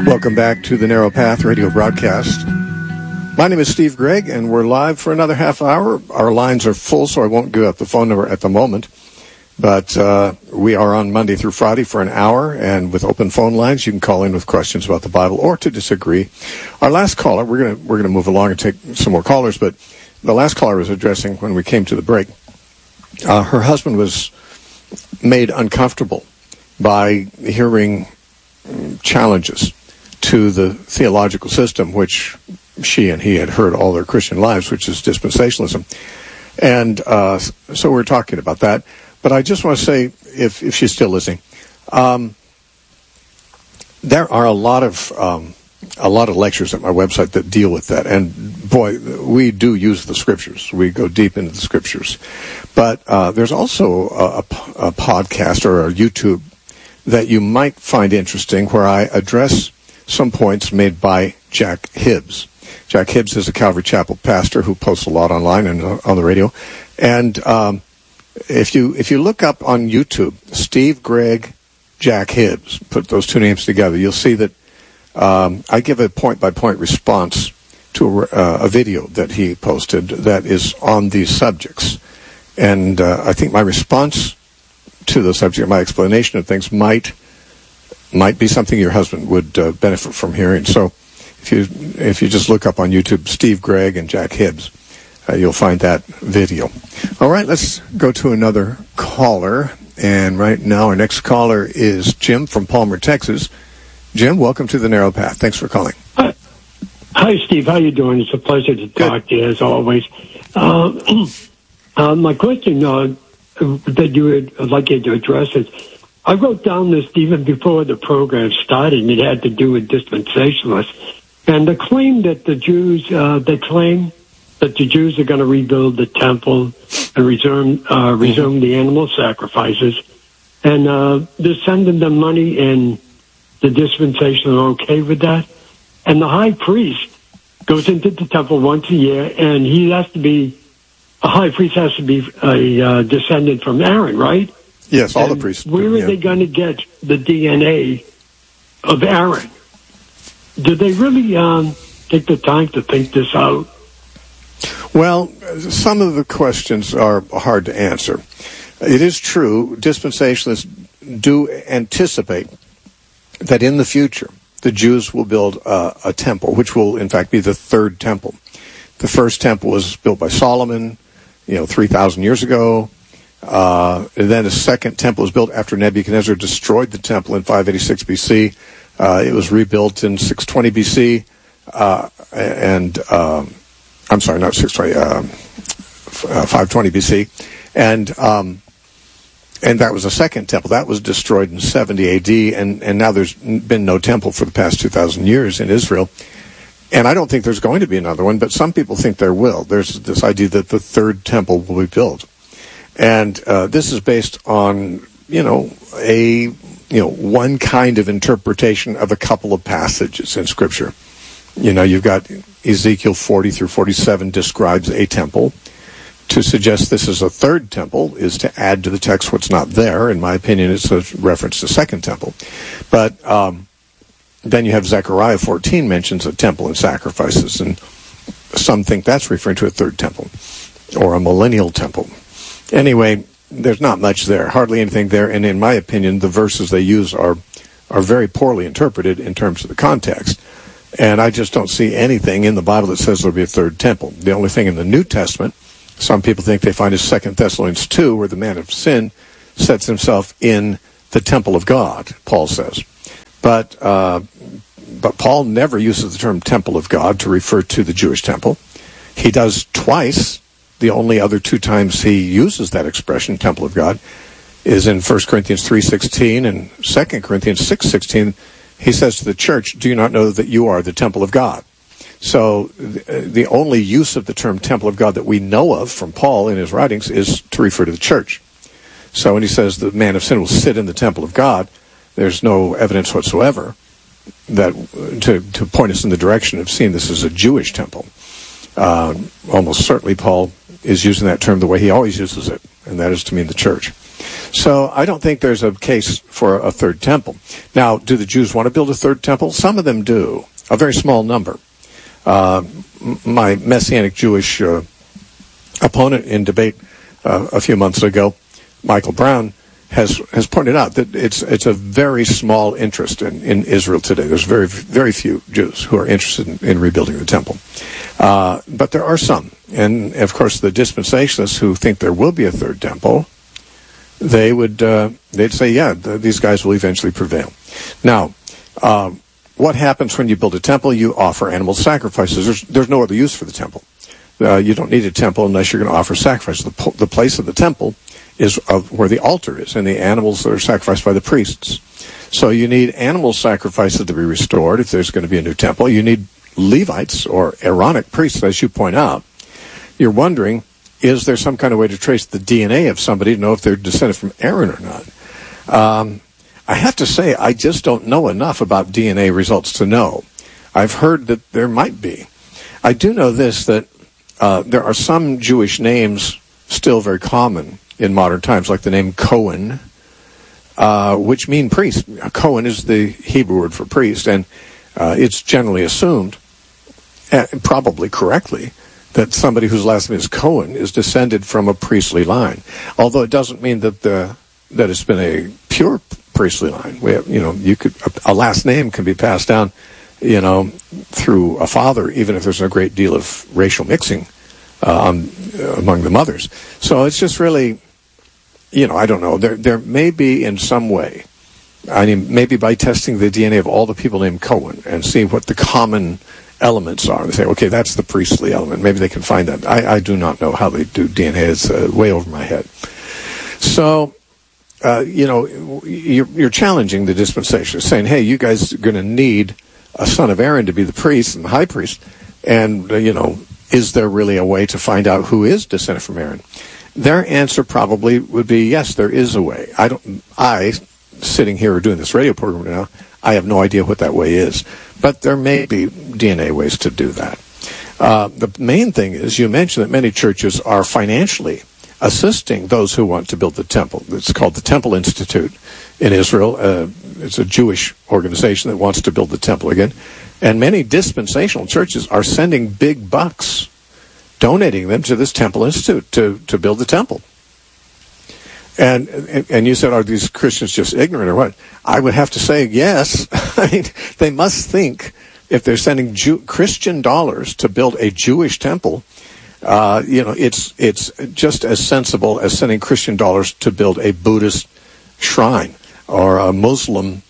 Welcome back to the Narrow Path radio broadcast. My name is Steve Gregg, and we're live for another half hour. Our lines are full, so I won't give up the phone number at the moment. But we are on Monday through Friday for an hour, and with open phone lines, you can call in with questions about the Bible or to disagree. Our last caller, we're gonna move along and take some more callers, but the last caller was addressing when we came to the break. Her husband was made uncomfortable by hearing challenges to the theological system, which she and he had heard all their Christian lives, which is dispensationalism. And so we're talking about that. But I just want to say, if she's still listening, there are a lot of lectures at my website that deal with that. And boy, we do use the scriptures. We go deep into the scriptures. But there's also a podcast or a YouTube that you might find interesting where I address some points made by Jack Hibbs. Jack Hibbs is a Calvary Chapel pastor who posts a lot online and on the radio. And if you look up on YouTube, Steve Gregg, Jack Hibbs, put those two names together, you'll see that I give a point-by-point response to a video that he posted that is on these subjects. And I think my response to the subject, my explanation of things might be something your husband would benefit from hearing. So if you just look up on YouTube Steve Gregg and Jack Hibbs, you'll find that video. All right, let's go to another caller. And right now our next caller is Jim from Palmer, Texas. Jim, welcome to the Narrow Path. Thanks for calling. Hi, Steve. How you doing? It's a pleasure to talk to you, as always. My question that you would like you to address is, I wrote down this even before the program started, and it had to do with dispensationalists. And the claim that the Jews, they claim that the Jews are going to rebuild the temple and resume the animal sacrifices. And they're sending them money, and the dispensational are okay with that. And the high priest goes into the temple once a year, and a high priest has to be a descendant from Aaron, right? Yes, all the priests. Where are they going to get the DNA of Aaron? Do they really take the time to think this out? Well, some of the questions are hard to answer. It is true, dispensationalists do anticipate that in the future, the Jews will build a temple, which will, in fact, be the third temple. The first temple was built by Solomon, 3,000 years ago. And then a second temple was built after Nebuchadnezzar destroyed the temple in 586 BC. It was rebuilt in 620 BC. I'm sorry, not 620, 520 BC. And that was a second temple. That was destroyed in 70 AD, and now there's been no temple for the past 2,000 years in Israel. And I don't think there's going to be another one, but some people think there will. There's this idea that the third temple will be built. And this is based on, one kind of interpretation of a couple of passages in Scripture. You've got Ezekiel 40 through 47 describes a temple. To suggest this is a third temple is to add to the text what's not there. In my opinion, it's a reference to second temple. But then you have Zechariah 14 mentions a temple and sacrifices, and some think that's referring to a third temple or a millennial temple. Anyway, there's not much there, hardly anything there, and in my opinion, the verses they use are very poorly interpreted in terms of the context. And I just don't see anything in the Bible that says there'll be a third temple. The only thing in the New Testament, some people think they find is 2 Thessalonians 2, where the man of sin sets himself in the temple of God, Paul says. But Paul never uses the term temple of God to refer to the Jewish temple. He does twice. The only other two times he uses that expression, temple of God, is in 1 Corinthians 3:16 and 2 Corinthians 6:16. He says to the church, do you not know that you are the temple of God? So the only use of the term temple of God that we know of from Paul in his writings is to refer to the church. So when he says the man of sin will sit in the temple of God, there's no evidence whatsoever that to point us in the direction of seeing this as a Jewish temple. Almost certainly Paul is using that term the way he always uses it, and that is to mean the church. So I don't think there's a case for a third temple. Now, do the Jews want to build a third temple? Some of them do, a very small number. My Messianic Jewish opponent in debate a few months ago, Michael Brown, has pointed out that it's a very small interest in Israel today. There's very, very few Jews who are interested in rebuilding the temple. But there are some. And, of course, the dispensationalists who think there will be a third temple, they'd say, yeah, these guys will eventually prevail. Now, what happens when you build a temple? You offer animal sacrifices. There's no other use for the temple. You don't need a temple unless you're going to offer sacrifices. The place of the temple is where the altar is, and the animals are sacrificed by the priests. So you need animal sacrifices to be restored if there's going to be a new temple. You need Levites or Aaronic priests, as you point out. You're wondering, is there some kind of way to trace the DNA of somebody to know if they're descended from Aaron or not? I have to say, I just don't know enough about DNA results to know. I've heard that there might be. I do know this, that there are some Jewish names still very common in modern times, like the name Cohen, which mean priest. Cohen is the Hebrew word for priest, and it's generally assumed, probably correctly, that somebody whose last name is Cohen is descended from a priestly line. Although it doesn't mean that it's been a pure priestly line. A last name can be passed down, through a father, even if there's a great deal of racial mixing among the mothers. So it's just really, I don't know. There may be in some way, maybe by testing the DNA of all the people named Cohen and see what the common elements are. They say, okay, that's the priestly element. Maybe they can find that. I do not know how they do DNA. It's way over my head. So, you're challenging the dispensation, saying, hey, you guys are going to need a son of Aaron to be the priest and the high priest. And, is there really a way to find out who is descended from Aaron? Their answer probably would be, yes, there is a way. Sitting here doing this radio program now, I have no idea what that way is. But there may be DNA ways to do that. The main thing is, you mentioned that many churches are financially assisting those who want to build the temple. It's called the Temple Institute in Israel. It's a Jewish organization that wants to build the temple again. And many dispensational churches are sending big bucks, donating them to this Temple Institute to build the temple. And you said, are these Christians just ignorant or what? I would have to say yes. They must think if they're sending Christian dollars to build a Jewish temple, it's just as sensible as sending Christian dollars to build a Buddhist shrine or a Muslim,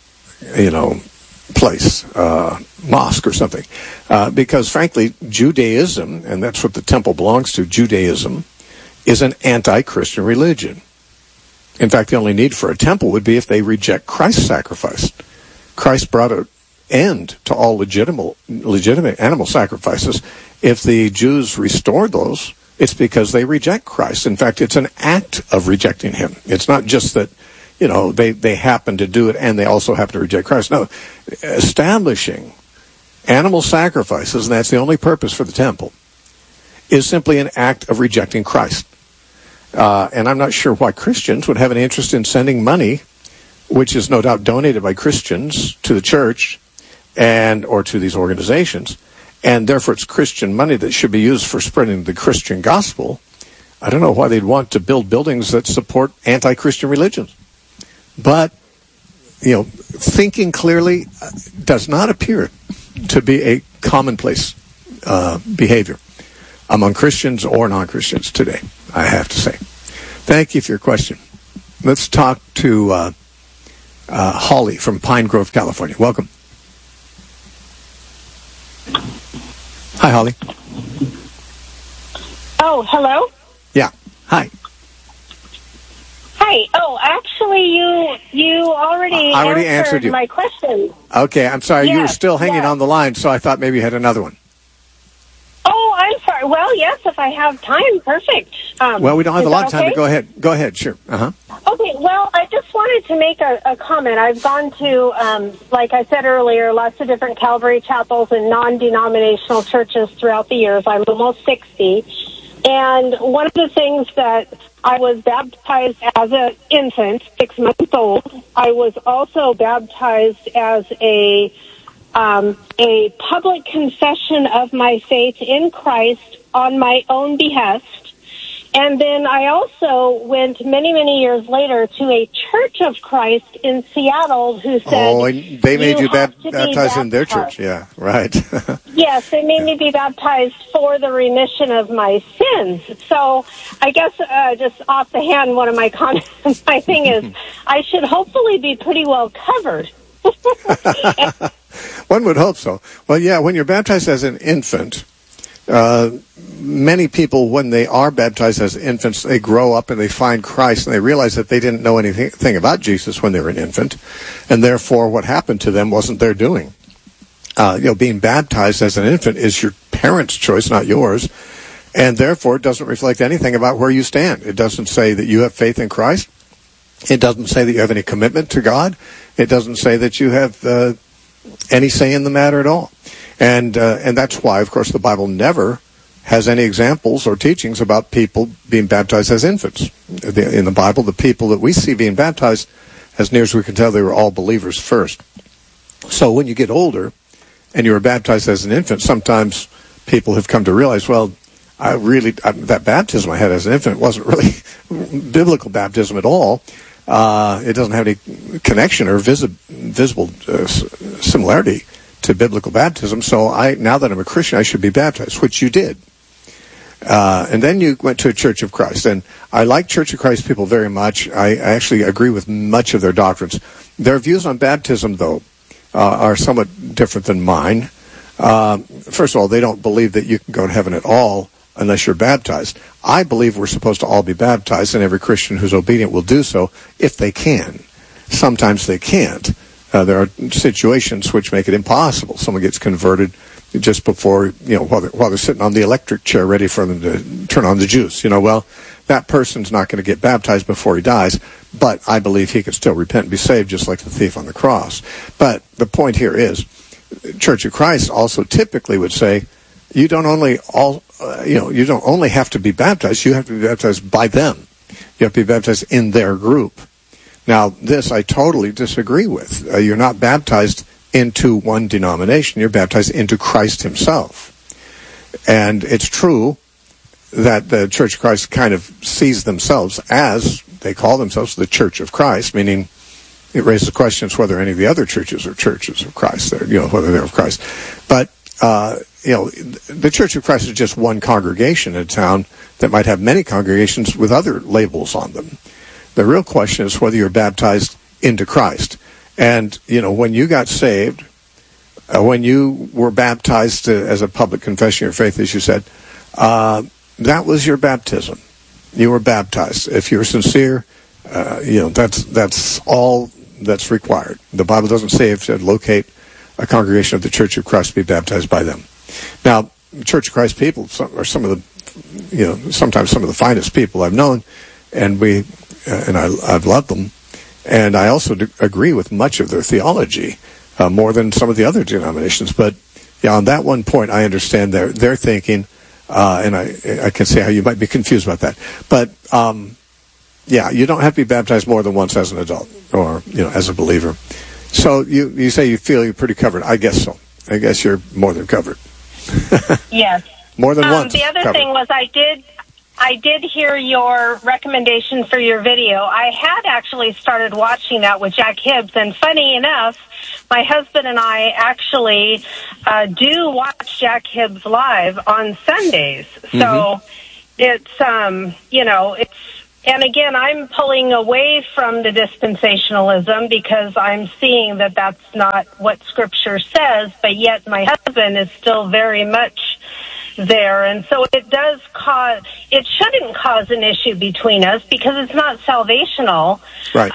place, mosque or something. Because frankly, Judaism, and that's what the temple belongs to, Judaism, is an anti-Christian religion. In fact, the only need for a temple would be if they reject Christ's sacrifice. Christ brought an end to all legitimate animal sacrifices. If the Jews restore those, it's because they reject Christ. In fact, it's an act of rejecting him. It's not just that, they happen to do it and they also happen to reject Christ. No, establishing animal sacrifices, and that's the only purpose for the temple, is simply an act of rejecting Christ. And I'm not sure why Christians would have an interest in sending money, which is no doubt donated by Christians to the church or to these organizations, and therefore it's Christian money that should be used for spreading the Christian gospel. I don't know why they'd want to build buildings that support anti-Christian religions. But, thinking clearly does not appear to be a commonplace behavior among Christians or non-Christians today, I have to say. Thank you for your question. Let's talk to Holly from Pine Grove, California. Welcome. Hi, Holly. Oh, hello? Yeah. Hi. Hi. Oh, actually, you already answered my question. Okay, I'm sorry. Yes, you were still hanging on the line, so I thought maybe you had another one. Oh, I'm sorry. Well, yes, if I have time, perfect. Well, we don't have a lot of time, okay? but go ahead. Go ahead, sure. Uh-huh. Okay, well, I just wanted to make a comment. I've gone to, like I said earlier, lots of different Calvary chapels and non-denominational churches throughout the years. I'm almost 60. And one of the things that I was baptized as an infant, 6 months old. I was also baptized as a public confession of my faith in Christ on my own behest. And then I also went many, many years later to a Church of Christ in Seattle who said... Oh, and they made you baptized in their church. Yeah, right. Yes, they made me be baptized for the remission of my sins. So I guess just off the hand, one of my comments, my thing is I should hopefully be pretty well covered. One would hope so. Well, yeah, when you're baptized as an infant... many people, when they are baptized as infants, they grow up and they find Christ and they realize that they didn't know anything about Jesus when they were an infant, and therefore what happened to them wasn't their doing. Being baptized as an infant is your parents' choice, not yours, and therefore it doesn't reflect anything about where you stand. It doesn't say that you have faith in Christ. It doesn't say that you have any commitment to God. It doesn't say that you have any say in the matter at all. And that's why, of course, the Bible never has any examples or teachings about people being baptized as infants. In the Bible, the people that we see being baptized, as near as we can tell, they were all believers first. So when you get older and you were baptized as an infant, sometimes people have come to realize, well, that baptism I had as an infant wasn't really biblical baptism at all. It doesn't have any connection or visible similarity to biblical baptism, so now that I'm a Christian, I should be baptized, which you did. And then you went to a Church of Christ, and I like Church of Christ people very much. I actually agree with much of their doctrines. Their views on baptism, though, are somewhat different than mine. First of all, they don't believe that you can go to heaven at all unless you're baptized. I believe we're supposed to all be baptized, and every Christian who's obedient will do so if they can. Sometimes they can't. There are situations which make it impossible. Someone gets converted just before, while they're sitting on the electric chair ready for them to turn on the juice. Well, that person's not going to get baptized before he dies, but I believe he could still repent and be saved just like the thief on the cross. But the point here is, Church of Christ also typically would say, you don't only have to be baptized, you have to be baptized by them. You have to be baptized in their group. Now, this I totally disagree with. You're not baptized into one denomination. You're baptized into Christ himself. And it's true that the Church of Christ kind of sees themselves as, they call themselves the Church of Christ, meaning it raises questions whether any of the other churches are churches of Christ, whether they're of Christ. But, the Church of Christ is just one congregation in a town that might have many congregations with other labels on them. The real question is whether you're baptized into Christ. And, when you got saved, when you were baptized as a public confession of your faith, as you said, that was your baptism. You were baptized. If you're sincere, that's all that's required. The Bible doesn't say if to locate a congregation of the Church of Christ, be baptized by them. Now, Church of Christ people are sometimes some of the finest people I've known, and I've loved them. And I also agree with much of their theology, more than some of the other denominations. But on that one point, I understand their thinking, and I can see how you might be confused about that. But you don't have to be baptized more than once as an adult or as a believer. So you say you feel you're pretty covered. I guess so. I guess you're more than covered. Yes. More than once. The other covered. thing was I did hear your recommendation for your video. I had actually started watching that with Jack Hibbs, and funny enough, my husband and I actually do watch Jack Hibbs live on Sundays. So it's, and again, I'm pulling away from the dispensationalism because I'm seeing that that's not what Scripture says, but yet my husband is still very much there, and so it shouldn't cause an issue between us because it's not salvational. Right.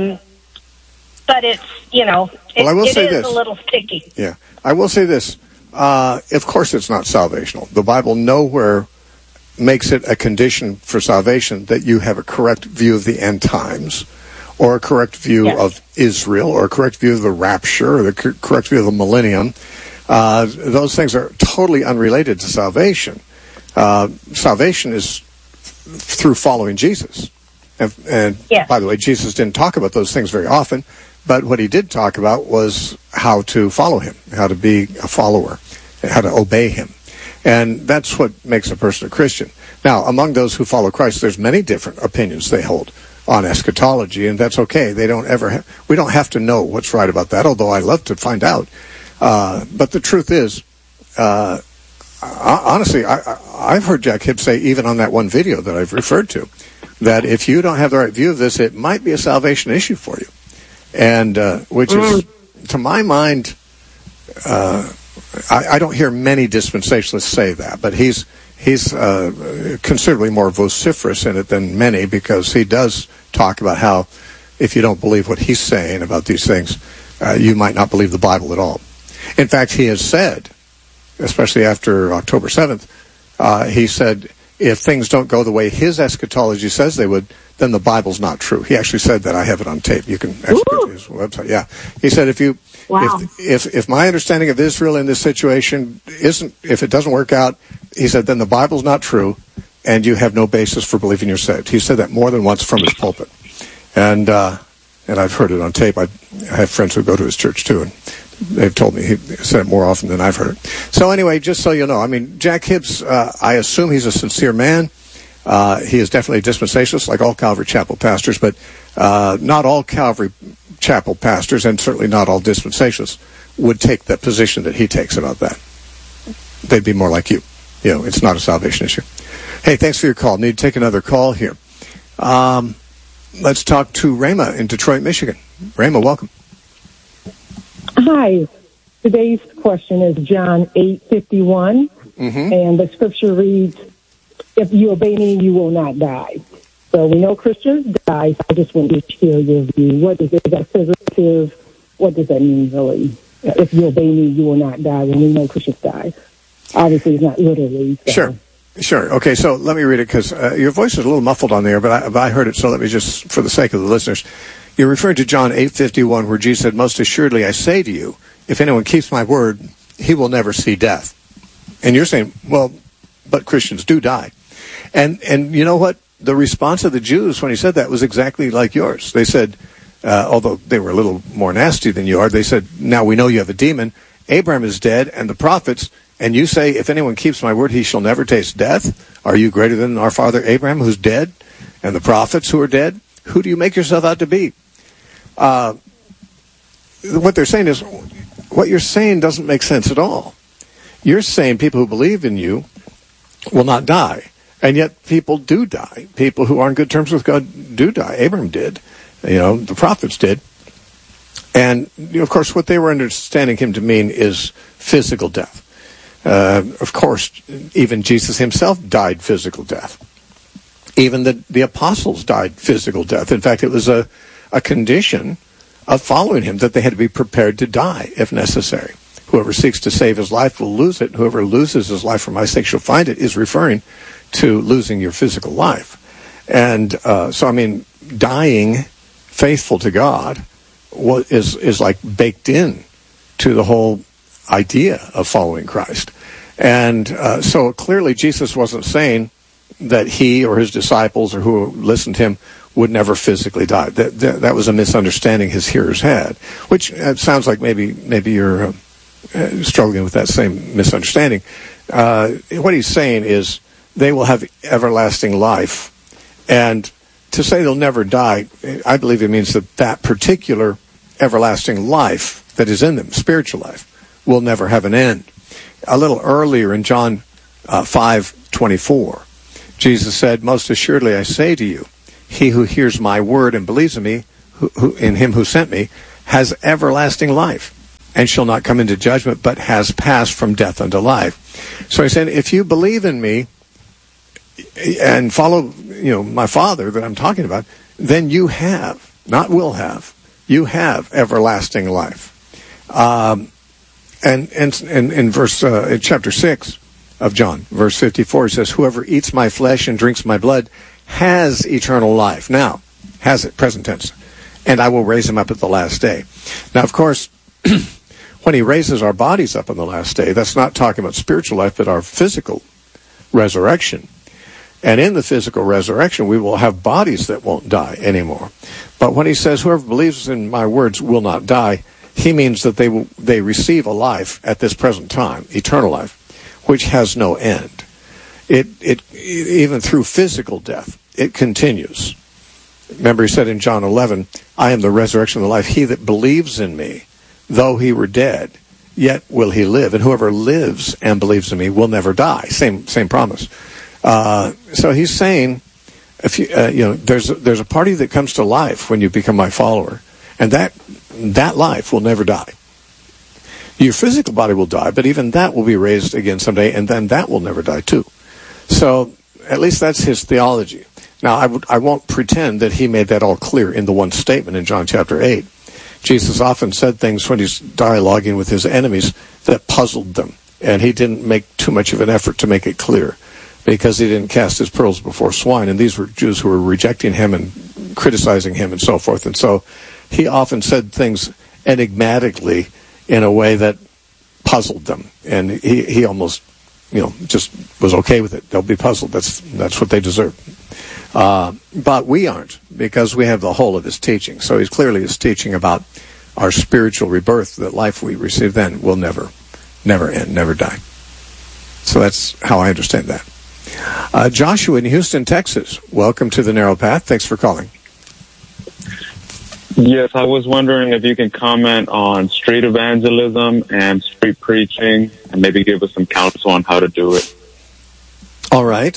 But it's, it is a little sticky. Yeah. I will say this. Of course it's not salvational. The Bible nowhere makes it a condition for salvation that you have a correct view of the end times, or a correct view of Israel, or a correct view of the rapture, or the correct view of the millennium. Those things are totally unrelated to salvation. salvation is through following Jesus. And Yes. by the way, Jesus didn't talk about those things very often, but what he did talk about was how to follow him, how to be a follower, how to obey him. And that's what makes a person a Christian. Now, among those who follow Christ, there's many different opinions they hold on eschatology, and that's okay. We don't have to know what's right about that, although I love to find out. But the truth is, honestly, I've heard Jack Hibbs say, even on that one video that I've referred to, that if you don't have the right view of this, it might be a salvation issue for you. And which is, to my mind, I don't hear many dispensationalists say that, but he's considerably more vociferous in it than many, because he does talk about how if you don't believe what he's saying about these things, you might not believe the Bible at all. In fact, he has said, especially after October 7th, he said, if things don't go the way his eschatology says they would, then the Bible's not true. He actually said that. I have it on tape. You can actually go to his website. Yeah. He said, if my understanding of Israel in this situation if it doesn't work out, he said, then the Bible's not true, and you have no basis for believing you're saved. He said that more than once from his pulpit. And I've heard it on tape. I have friends who go to his church too, and they've told me he said it more often than I've heard it. So anyway, just so you know, I mean, Jack Hibbs, I assume he's a sincere man. He is definitely a dispensationalist, like all Calvary Chapel pastors, but not all Calvary Chapel pastors, and certainly not all dispensationalists, would take the position that he takes about that. They'd be more like you. You know, it's not a salvation issue. Hey, thanks for your call. Need to take another call here. Let's talk to Rama in Detroit, Michigan. Rama, welcome. Hi. Today's question is John 8:51, and the scripture reads, "If you obey me, you will not die." So we know Christians die. So I just want to hear your view. What is that figurative? What does that mean, really? If you obey me, you will not die. When we know Christians die, obviously it's not literally. So. Sure. Okay, so let me read it, because your voice is a little muffled on there, but I heard it, so let me just, for the sake of the listeners, you're referring to John 8:51, where Jesus said, "Most assuredly I say to you, if anyone keeps my word, he will never see death." And you're saying, well, but Christians do die. And you know what? The response of the Jews when he said that was exactly like yours. They said, although they were a little more nasty than you are, they said, "Now we know you have a demon. Abraham is dead, and the prophets, and you say, if anyone keeps my word, he shall never taste death. Are you greater than our father Abraham, who's dead, and the prophets who are dead? Who do you make yourself out to be?" What they're saying is, what you're saying doesn't make sense at all. You're saying people who believe in you will not die, and yet people do die. People who are on good terms with God do die. Abraham did. You know, the prophets did. And, you know, of course, what they were understanding him to mean is physical death. Of course, even Jesus himself died physical death. Even the apostles died physical death. In fact, it was a condition of following him that they had to be prepared to die if necessary. Whoever seeks to save his life will lose it. Whoever loses his life for my sake shall find it, is referring to losing your physical life. And so, I mean, dying faithful to God is like baked in to the whole idea of following Christ. And so clearly Jesus wasn't saying that he or his disciples or who listened to him would never physically die. That was a misunderstanding his hearers had, which sounds like maybe you're struggling with that same misunderstanding. What he's saying is they will have everlasting life. And to say they'll never die, I believe it means that particular everlasting life that is in them, spiritual life, will never have an end. A little earlier in John 5:24, Jesus said, "Most assuredly I say to you, he who hears my word and believes in me, who in him who sent me, has everlasting life, and shall not come into judgment, but has passed from death unto life." So he said, if you believe in me and follow, my Father that I'm talking about, then you have, not will have, you have everlasting life. And in chapter 6 of John, verse 54, it says, "Whoever eats my flesh and drinks my blood has eternal life." Now, has it, present tense. "And I will raise him up at the last day." Now, of course, when he raises our bodies up on the last day, that's not talking about spiritual life, but our physical resurrection. And in the physical resurrection, we will have bodies that won't die anymore. But when he says, whoever believes in my words will not die, he means that they receive a life at this present time, eternal life, which has no end. It even through physical death, it continues. Remember, he said in John 11, I am the resurrection and the life. He that believes in me, though he were dead, yet will he live. And whoever lives and believes in me will never die. Same promise. So he's saying, if you there's a party that comes to life when you become my follower, and that life will never die. Your physical body will die, but even that will be raised again someday, and then that will never die too. So at least that's his theology. Now, I won't pretend that he made that all clear in the one statement in John chapter 8. Jesus often said things when he's dialoguing with his enemies that puzzled them, and he didn't make too much of an effort to make it clear because he didn't cast his pearls before swine, and these were Jews who were rejecting him and criticizing him and so forth. And so he often said things enigmatically in a way that puzzled them, and he almost just was okay with it. They'll be puzzled. That's what they deserve. But we aren't, because we have the whole of his teaching. So he clearly is teaching about our spiritual rebirth, that life we receive then will never end, never die. So that's how I understand that. Joshua in Houston, Texas, welcome to the Narrow Path. Thanks for calling. Yes, I was wondering if you can comment on street evangelism and street preaching, and maybe give us some counsel on how to do it. All right.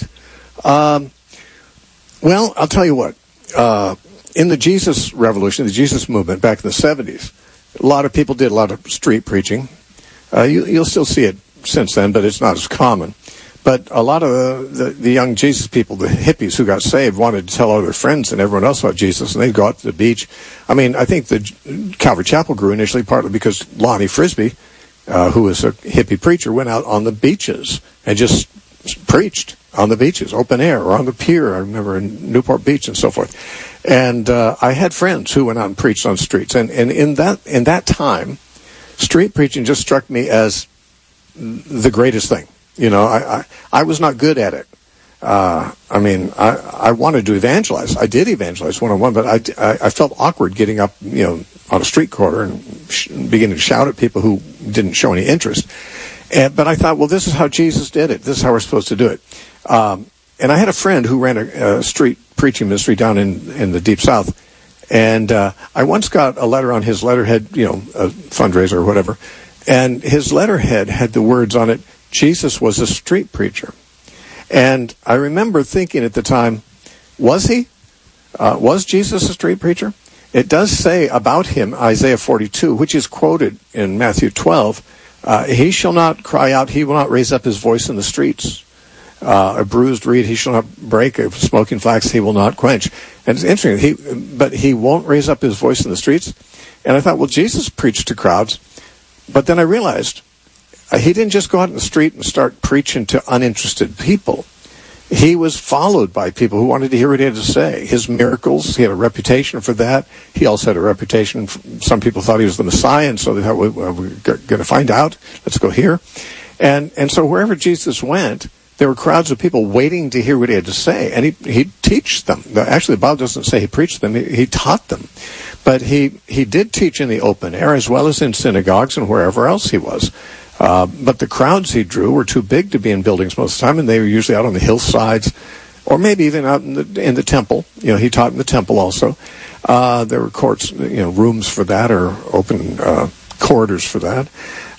Well, I'll tell you what. In the Jesus Revolution, the Jesus movement back in the 70s, a lot of people did a lot of street preaching. You'll still see it since then, but it's not as common. But a lot of the young Jesus people, the hippies who got saved, wanted to tell all their friends and everyone else about Jesus, and they'd go out to the beach. I mean, I think the Calvary Chapel grew initially partly because Lonnie Frisbee, who was a hippie preacher, went out on the beaches and just preached on the beaches, open air, or on the pier, I remember, in Newport Beach and so forth. And I had friends who went out and preached on streets. And in that time, street preaching just struck me as the greatest thing. I was not good at it. I wanted to evangelize. I did evangelize one-on-one, but I felt awkward getting up, on a street corner and beginning to shout at people who didn't show any interest. But I thought, well, this is how Jesus did it. This is how we're supposed to do it. And I had a friend who ran a street preaching ministry down in the Deep South. And I once got a letter on his letterhead, a fundraiser or whatever. And his letterhead had the words on it, Jesus was a street preacher. And I remember thinking at the time, was he? Was Jesus a street preacher? It does say about him, Isaiah 42, which is quoted in Matthew 12, he shall not cry out, he will not raise up his voice in the streets. A bruised reed he shall not break, a smoking flax he will not quench. And it's interesting, but he won't raise up his voice in the streets. And I thought, well, Jesus preached to crowds. But then I realized he didn't just go out in the street and start preaching to uninterested people. He was followed by people who wanted to hear what he had to say. His miracles, he had a reputation for that. He also had a reputation, some people thought he was the Messiah, and so they thought, well, we're going to find out. Let's go here. And so wherever Jesus went, there were crowds of people waiting to hear what he had to say, and he'd teach them. Actually, the Bible doesn't say he preached them, he taught them. But he did teach in the open air as well as in synagogues and wherever else he was. But the crowds he drew were too big to be in buildings most of the time, and they were usually out on the hillsides, or maybe even out in the temple. He taught in the temple also. There were courts, rooms for that, or open corridors for that.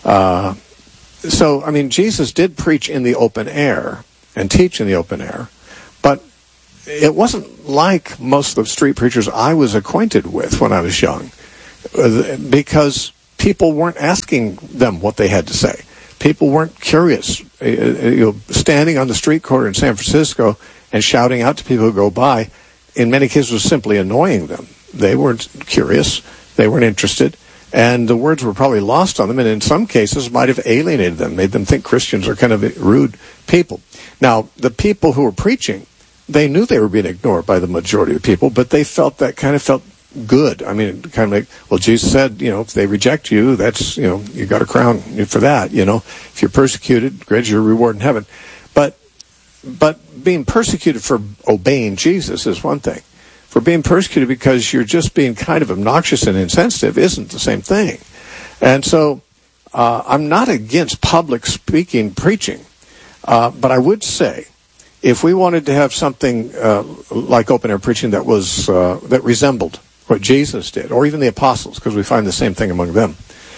So, Jesus did preach in the open air and teach in the open air, but it wasn't like most of the street preachers I was acquainted with when I was young, because people weren't asking them what they had to say. People weren't curious. Standing on the street corner in San Francisco and shouting out to people who go by, in many cases, was simply annoying them. They weren't curious. They weren't interested. And the words were probably lost on them, and in some cases might have alienated them, made them think Christians are kind of rude people. Now, the people who were preaching, they knew they were being ignored by the majority of people, but they felt good. Kind of like, well, Jesus said, if they reject you, that's, you got a crown for that, If you're persecuted, great is your reward in heaven. But But being persecuted for obeying Jesus is one thing. For being persecuted because you're just being kind of obnoxious and insensitive isn't the same thing. And so I'm not against public speaking preaching, but I would say if we wanted to have something like open-air preaching that was that resembled what Jesus did, or even the apostles, because we find the same thing among them,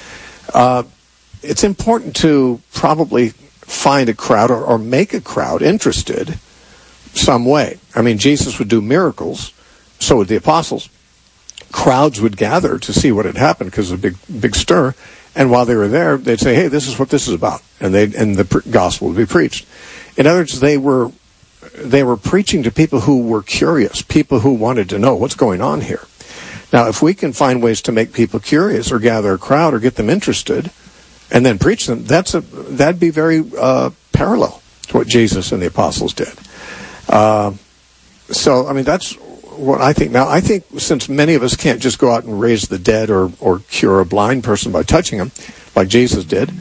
it's important to probably find a crowd or make a crowd interested some way. I mean, Jesus would do miracles, so would the apostles. Crowds would gather to see what had happened because of a big stir, and while they were there, they'd say, "Hey, this is what this is about," and the gospel would be preached. In other words, they were preaching to people who were curious, people who wanted to know what's going on here. Now, if we can find ways to make people curious or gather a crowd or get them interested and then preach them, that'd be very parallel to what Jesus and the apostles did. So, I mean, that's what I think. Now, I think since many of us can't just go out and raise the dead or cure a blind person by touching them, like Jesus did,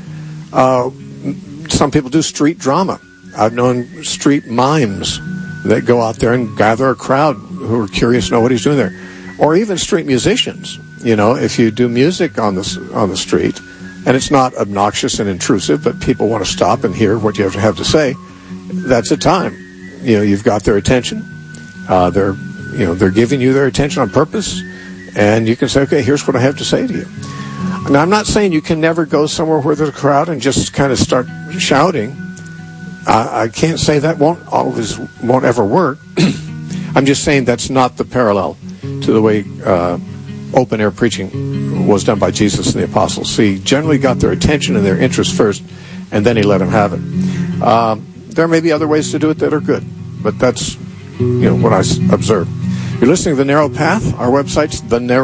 some people do street drama. I've known street mimes that go out there and gather a crowd who are curious to know what he's doing there. Or even street musicians. You know, if you do music on the street, and it's not obnoxious and intrusive, but people want to stop and hear what you have to say, that's a time. You know, you've got their attention. They're giving you their attention on purpose, and you can say, okay, here's what I have to say to you. Now, I'm not saying you can never go somewhere where there's a crowd and just kind of start shouting. I can't say that won't ever work. I'm just saying that's not the parallel to the way open-air preaching was done by Jesus and the apostles. So he generally got their attention and their interest first, and then he let them have it. There may be other ways to do it that are good, but that's what I observe. You're listening to The Narrow Path. Our website's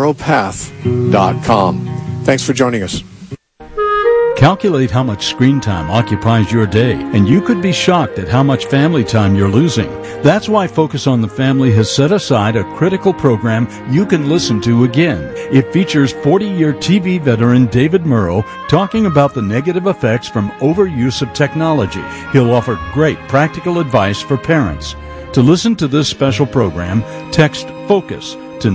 thenarrowpath.com. Thanks for joining us. Calculate how much screen time occupies your day, and you could be shocked at how much family time you're losing. That's why Focus on the Family has set aside a critical program you can listen to again. It features 40-year TV veteran David Murrow talking about the negative effects from overuse of technology. He'll offer great practical advice for parents. To listen to this special program, text FOCUS to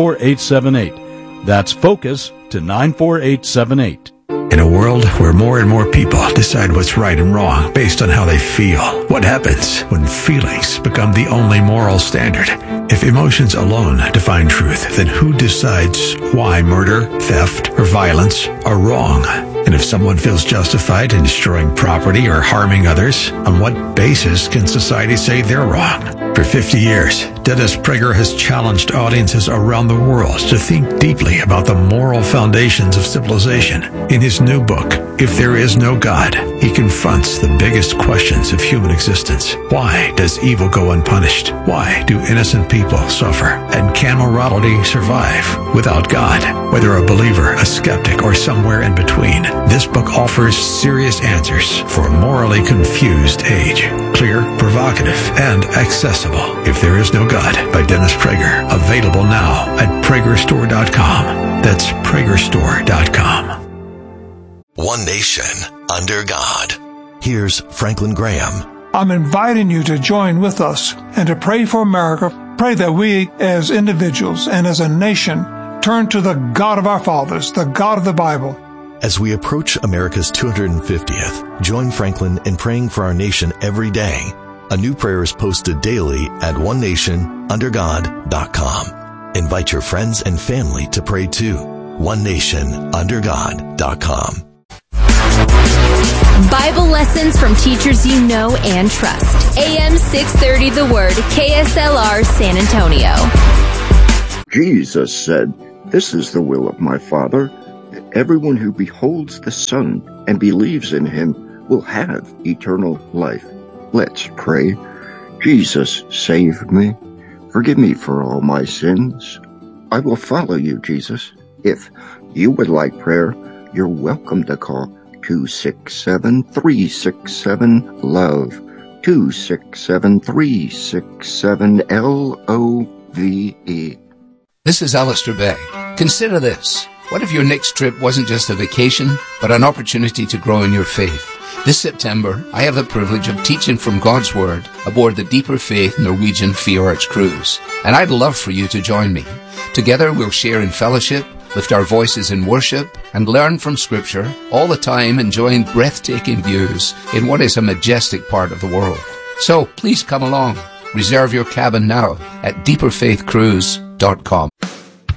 94878. That's FOCUS to 94878. In a world where more and more people decide what's right and wrong based on how they feel, what happens when feelings become the only moral standard? If emotions alone define truth, then who decides why murder, theft, or violence are wrong? And if someone feels justified in destroying property or harming others, on what basis can society say they're wrong? For 50 years, Dennis Prager has challenged audiences around the world to think deeply about the moral foundations of civilization. In his new book, If There Is No God, he confronts the biggest questions of human existence. Why does evil go unpunished? Why do innocent people suffer? And can morality survive without God? Whether a believer, a skeptic, or somewhere in between, this book offers serious answers for a morally confused age. Clear, provocative, and accessible. If There Is No God by Dennis Prager. Available now at PragerStore.com. That's PragerStore.com. One nation under God. Here's Franklin Graham. I'm inviting you to join with us and to pray for America. Pray that we as individuals and as a nation turn to the God of our fathers, the God of the Bible. As we approach America's 250th, join Franklin in praying for our nation every day. A new prayer is posted daily at onenationundergod.com. Invite your friends and family to pray too. onenationundergod.com. Bible lessons from teachers you know and trust. AM 630 The Word, KSLR San Antonio. Jesus said, "This is the will of my Father, that everyone who beholds the Son and believes in him will have eternal life." Let's pray. Jesus, save me. Forgive me for all my sins. I will follow you, Jesus. If you would like prayer, you're welcome to call 267-367-LOVE, 267-367-LOVE. This is Alistair Begg. Consider this. What if your next trip wasn't just a vacation, but an opportunity to grow in your faith? This September, I have the privilege of teaching from God's Word aboard the Deeper Faith Norwegian Fjords cruise, and I'd love for you to join me. Together we'll share in fellowship, lift our voices in worship, and learn from Scripture, all the time enjoying breathtaking views in what is a majestic part of the world. So please come along. Reserve your cabin now at deeperfaithcruise.com.